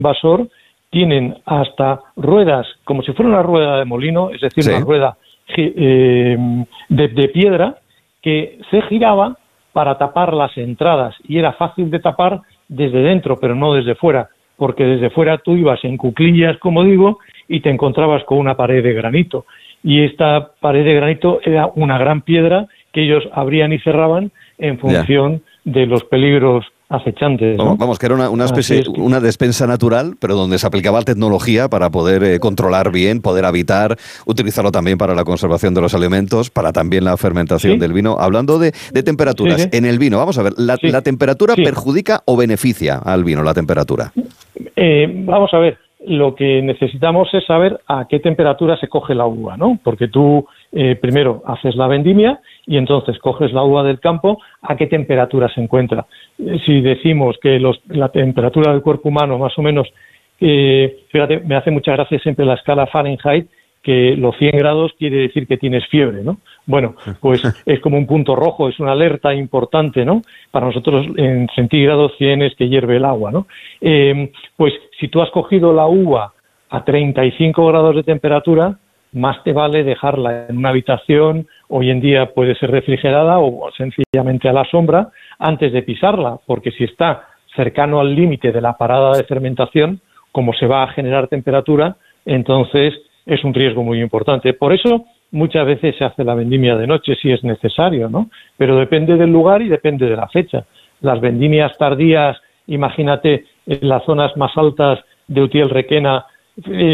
invasor tienen hasta ruedas, como si fuera una rueda de molino, es decir, una rueda de piedra que se giraba para tapar las entradas, y era fácil de tapar desde dentro, pero no desde fuera, porque desde fuera tú ibas en cuclillas, como digo, y te encontrabas con una pared de granito. Y esta pared de granito era una gran piedra que ellos abrían y cerraban en función de los peligros acechantes, ¿no? Vamos, que era una especie, una despensa natural, pero donde se aplicaba tecnología para poder controlar bien, poder habitar, utilizarlo también para la conservación de los alimentos, para también la fermentación del vino. Hablando de temperaturas, en el vino, vamos a ver, ¿la temperatura perjudica o beneficia al vino, la temperatura? Vamos a ver, lo que necesitamos es saber a qué temperatura se coge la uva, ¿no? Porque tú primero haces la vendimia y entonces coges la uva del campo, ¿a qué temperatura se encuentra? Si decimos que la temperatura del cuerpo humano más o menos, fíjate, me hace mucha gracia siempre la escala Fahrenheit, que los 100 grados quiere decir que tienes fiebre, ¿no? Bueno, pues es como un punto rojo, es una alerta importante, ¿no? Para nosotros en centígrados 100 es que hierve el agua, ¿no? Pues si tú has cogido la uva a 35 grados de temperatura, más te vale dejarla en una habitación, hoy en día puede ser refrigerada o sencillamente a la sombra, antes de pisarla, porque si está cercano al límite de la parada de fermentación, como se va a generar temperatura, entonces es un riesgo muy importante. Por eso muchas veces se hace la vendimia de noche si es necesario, ¿no? Pero depende del lugar y depende de la fecha. Las vendimias tardías, imagínate, en las zonas más altas de Utiel-Requena,